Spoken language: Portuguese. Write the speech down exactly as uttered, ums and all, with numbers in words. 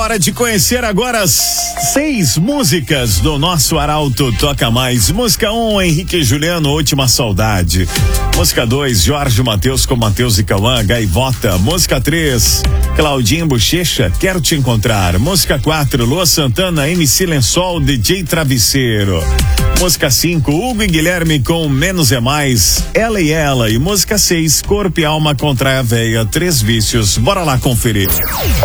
hora de conhecer agora as seis músicas do nosso Arauto Toca Mais. Música um, Henrique e Juliano, Última Saudade. Música dois, Jorge Mateus com Mateus e Cauã, Gaivota. Música três, Claudinho Bochecha, Quero Te Encontrar. Música quatro, Lua Santana, M C Lençol, D J Travesseiro. Música cinco, Hugo e Guilherme com Menos é Mais, Ela e Ela. E música seis, Corpo e Alma contra a Veia, Três Vícios. Bora lá conferir.